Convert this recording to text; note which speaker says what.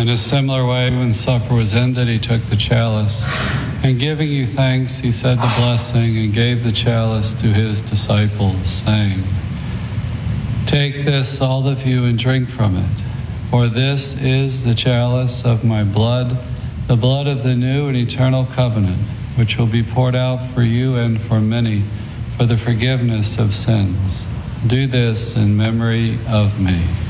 Speaker 1: In a similar way, when supper was ended, he took the chalice, and giving you thanks, he said the blessing and gave the chalice to his disciples, saying, "Take this, all of you, and drink from it, for this is the chalice of my blood, the blood of the new and eternal covenant, which will be poured out for you and for many for the forgiveness of sins. Do this in memory of me."